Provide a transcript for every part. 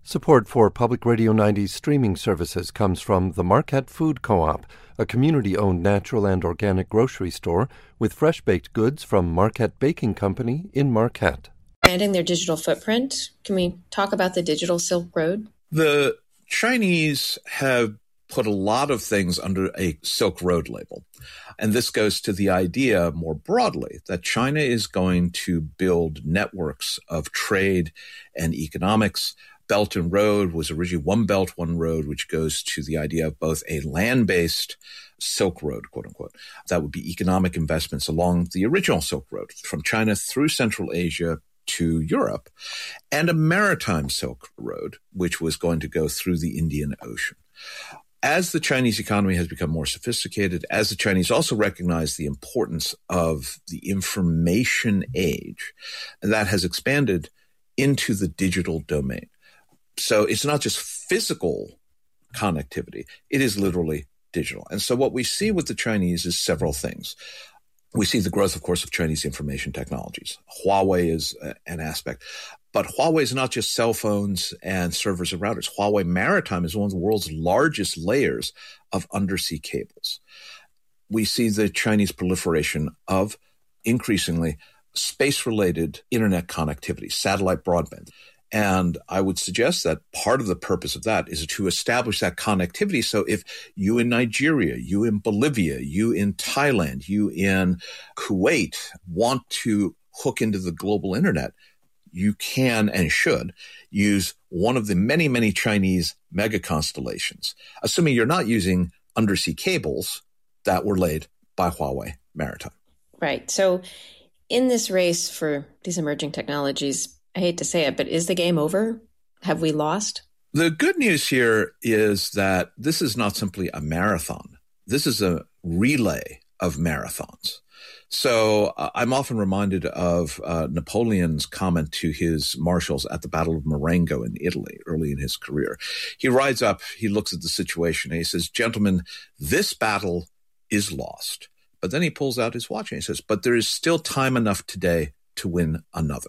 Support for Public Radio 90's streaming services comes from the Marquette Food Co-op, a community-owned natural and organic grocery store with fresh-baked goods from Marquette Baking Company in Marquette. Expanding their digital footprint, can we talk about the digital Silk Road? The Chinese have put a lot of things under a Silk Road label. And this goes to the idea more broadly that China is going to build networks of trade and economics. Belt and Road was originally One Belt, One Road, which goes to the idea of both a land-based Silk Road, quote unquote. That would be economic investments along the original Silk Road from China through Central Asia to Europe, and a maritime Silk Road, which was going to go through the Indian Ocean. As the Chinese economy has become more sophisticated, as the Chinese also recognize the importance of the information age, that has expanded into the digital domain. So it's not just physical connectivity, it is literally digital. And so what we see with the Chinese is several things. We see the growth, of course, of Chinese information technologies. Huawei is an aspect. But Huawei is not just cell phones and servers and routers. Huawei Maritime is one of the world's largest layers of undersea cables. We see the Chinese proliferation of increasingly space-related internet connectivity, satellite broadband. And I would suggest that part of the purpose of that is to establish that connectivity. So if you in Nigeria, you in Bolivia, you in Thailand, you in Kuwait want to hook into the global internet, you can and should use one of the many, many Chinese mega constellations, assuming you're not using undersea cables that were laid by Huawei Maritime. Right. So in this race for these emerging technologies, I hate to say it, but is the game over? Have we lost? The good news here is that this is not simply a marathon. This is a relay of marathons. So I'm often reminded of Napoleon's comment to his marshals at the Battle of Marengo in Italy early in his career. He rides up, he looks at the situation, and he says, "Gentlemen, this battle is lost." But then he pulls out his watch and he says, "But there is still time enough today to win another."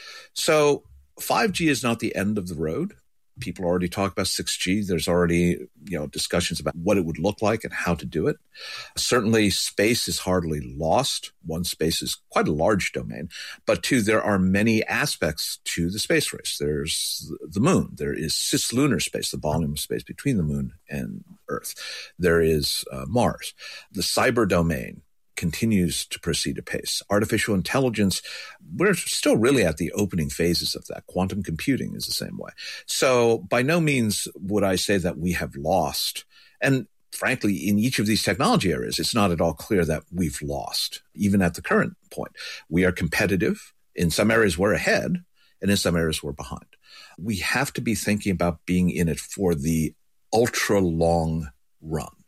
So 5G is not the end of the road. People already talk about 6G. There's already, discussions about what it would look like and how to do it. Certainly, space is hardly lost. One, space is quite a large domain. But two, there are many aspects to the space race. There's the moon. There is cislunar space, the volume of space between the moon and Earth. There is Mars. The cyber domain continues to proceed apace. Artificial intelligence, we're still really at the opening phases of that. Quantum computing is the same way. So by no means would I say that we have lost. And frankly, in each of these technology areas, it's not at all clear that we've lost, even at the current point. We are competitive. In some areas, we're ahead, and in some areas, we're behind. We have to be thinking about being in it for the ultra long run,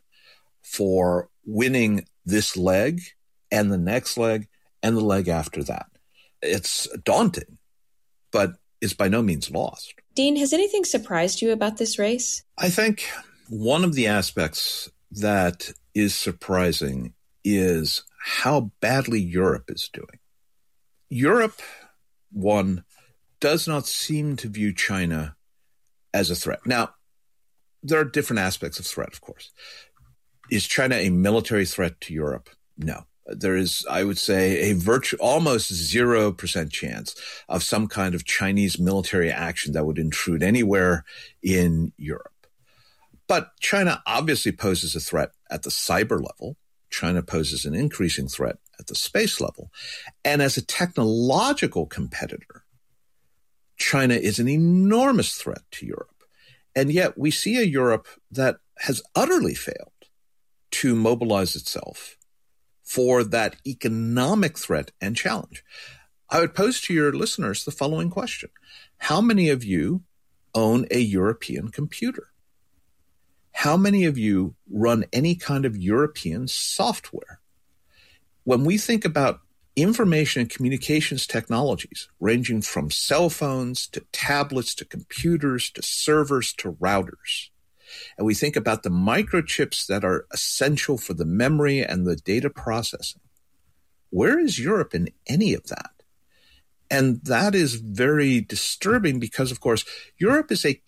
for winning this leg and the next leg and the leg after that. It's daunting, but it's by no means lost. Dean, has anything surprised you about this race? I think one of the aspects that is surprising is how badly Europe is doing. Europe, one, does not seem to view China as a threat. Now, there are different aspects of threat, of course. Is China a military threat to Europe? No. There is, I would say, a almost 0% chance of some kind of Chinese military action that would intrude anywhere in Europe. But China obviously poses a threat at the cyber level. China poses an increasing threat at the space level. And as a technological competitor, China is an enormous threat to Europe. And yet we see a Europe that has utterly failed to mobilize itself for that economic threat and challenge. I would pose to your listeners the following question. How many of you own a European computer? How many of you run any kind of European software? When we think about information and communications technologies, ranging from cell phones to tablets to computers to servers to routers, and we think about the microchips that are essential for the memory and the data processing, where is Europe in any of that? And that is very disturbing because, of course, Europe is a